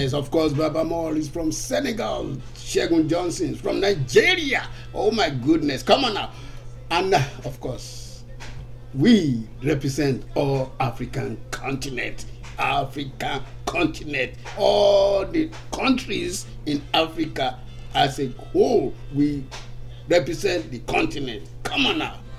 Yes, of course, Baba Mall is from Senegal. Shegun Johnson is from Nigeria. Oh my goodness, come on now. And of course, we represent all African continent. African continent. All the countries in Africa as a whole, we represent the continent. Come on now.